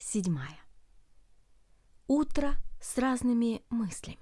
7. Утро с разными мыслями.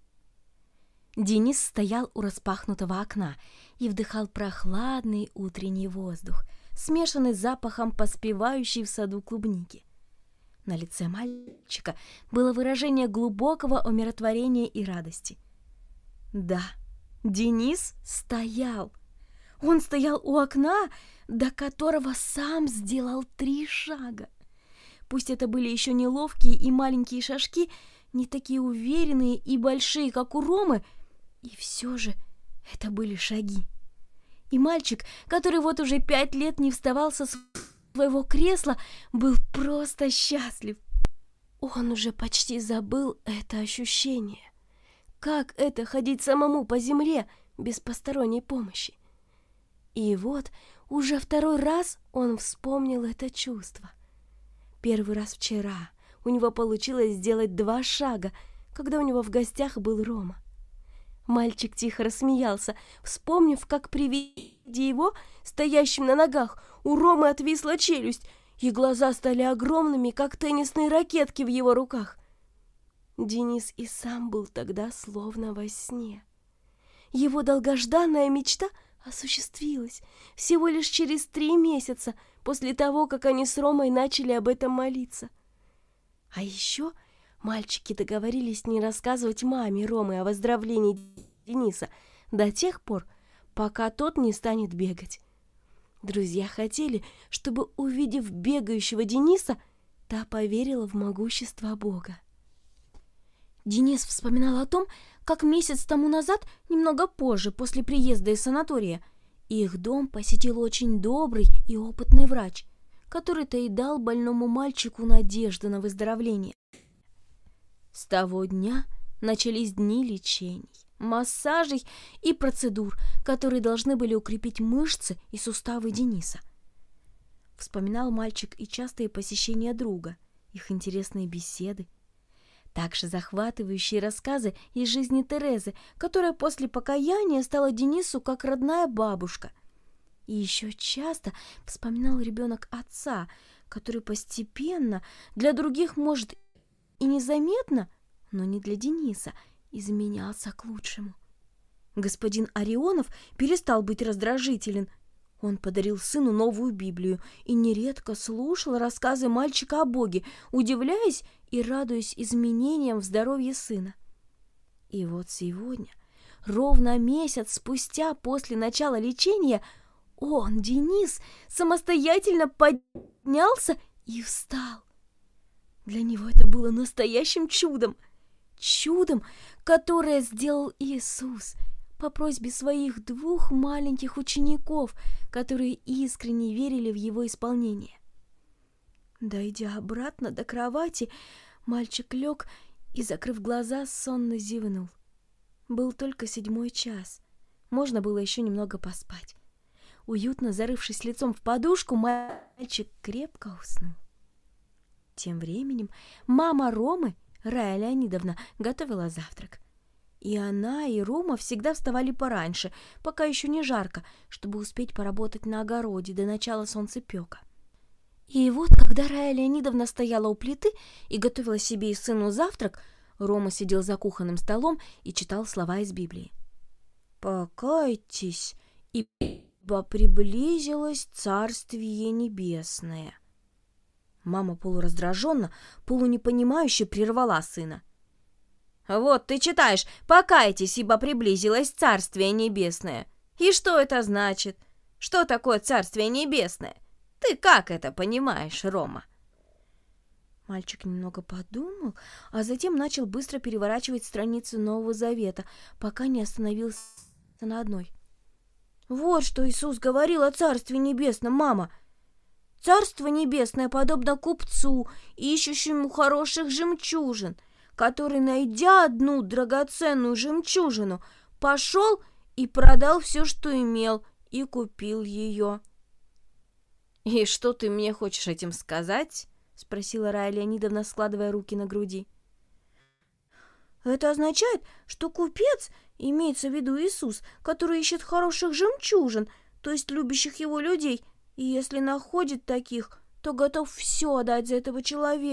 Денис стоял у распахнутого окна и вдыхал прохладный утренний воздух, смешанный с запахом поспевающей в саду клубники. На лице мальчика было выражение глубокого умиротворения и радости. Да, Денис стоял. Он стоял у окна, до которого сам сделал 3 шага. Пусть это были еще неловкие и маленькие шажки, не такие уверенные и большие, как у Ромы, и все же это были шаги. И мальчик, который вот уже 5 лет не вставал со своего кресла, был просто счастлив. Он уже почти забыл это ощущение. Как это ходить самому по земле без посторонней помощи? И вот уже 2-й раз он вспомнил это чувство. 1-й раз вчера у него получилось сделать 2 шага, когда у него в гостях был Рома. Мальчик тихо рассмеялся, вспомнив, как при виде его, стоящим на ногах, у Ромы отвисла челюсть, и глаза стали огромными, как теннисные ракетки в его руках. Денис и сам был тогда словно во сне. Его долгожданная мечта осуществилась всего лишь через 3 месяца после того, как они с Ромой начали об этом молиться. А еще мальчики договорились не рассказывать маме Ромы о выздоровлении Дениса до тех пор, пока тот не станет бегать. Друзья хотели, чтобы, увидев бегающего Дениса, та поверила в могущество Бога. Денис вспоминал о том, как месяц тому назад, немного позже, после приезда из санатория, их дом посетил очень добрый и опытный врач, который-то и дал больному мальчику надежду на выздоровление. С того дня начались дни лечений, массажей и процедур, которые должны были укрепить мышцы и суставы Дениса. Вспоминал мальчик и частые посещения друга, их интересные беседы, также захватывающие рассказы из жизни Терезы, которая после покаяния стала Денису как родная бабушка. И еще часто вспоминал ребенок отца, который постепенно, для других, может, и незаметно, но не для Дениса, изменялся к лучшему. Господин Орионов перестал быть раздражителен. Он подарил сыну новую Библию и нередко слушал рассказы мальчика о Боге, удивляясь и радуясь изменениям в здоровье сына. И вот сегодня, ровно месяц спустя после начала лечения, он, Денис, самостоятельно поднялся и встал. Для него это было настоящим чудом. Чудом, которое сделал Иисус по просьбе своих 2 маленьких учеников, которые искренне верили в его исполнение. Дойдя обратно до кровати, мальчик лег и, закрыв глаза, сонно зевнул. Был только 7-й час. Можно было еще немного поспать. Уютно зарывшись лицом в подушку, мальчик крепко уснул. Тем временем мама Ромы, Рая Леонидовна, готовила завтрак. И она, и Рома всегда вставали пораньше, пока еще не жарко, чтобы успеть поработать на огороде до начала солнцепека. И вот, когда Рая Леонидовна стояла у плиты и готовила себе и сыну завтрак, Рома сидел за кухонным столом и читал слова из Библии. «Покайтесь, ибо приблизилось Царствие Небесное». Мама полураздраженно, полунепонимающе прервала сына. «Вот ты читаешь: покайтесь, ибо приблизилось Царствие Небесное. И что это значит? Что такое Царствие Небесное? Ты как это понимаешь, Рома?» Мальчик немного подумал, а затем начал быстро переворачивать страницы Нового Завета, пока не остановился на одной. «Вот что Иисус говорил о Царстве Небесном, мама. Царство Небесное подобно купцу, ищущему хороших жемчужин, который, найдя одну драгоценную жемчужину, пошел и продал все, что имел, и купил ее». «И что ты мне хочешь этим сказать?» — спросила Рая Леонидовна, складывая руки на груди. «Это означает, что купец, имеется в виду Иисус, который ищет хороших жемчужин, то есть любящих его людей, и если находит таких, то готов все отдать за этого человека.